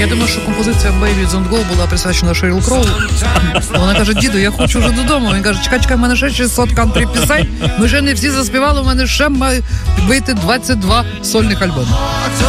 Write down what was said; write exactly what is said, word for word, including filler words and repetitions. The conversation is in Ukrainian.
Я думаю, що композиція Baby Don't Go була присвячена Шеріл Кроу. Вона каже: діду, я хочу вже додому. Він каже: чекай, чекай, в мене ще шістсот кантрі пісень. Ми ще не всі заспівали, у мене ще має вийти двадцять два сольних альбоми.